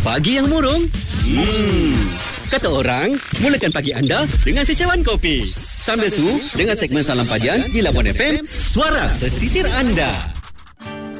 Pagi yang murung? Kata orang, mulakan pagi anda dengan secawan kopi. Sambil tu, dengan segmen Salam Padian di Labuan FM, suara pesisir anda.